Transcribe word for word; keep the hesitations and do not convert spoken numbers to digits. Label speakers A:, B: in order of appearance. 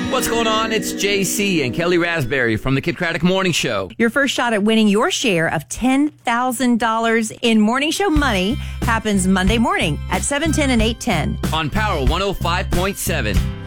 A: What's going on? It's J C and Kelly Raspberry from the Kid Craddock Morning Show.
B: Your first shot at winning your share of ten thousand dollars in Morning Show money happens Monday morning at seven ten and eight ten.
A: On Power one oh five point seven.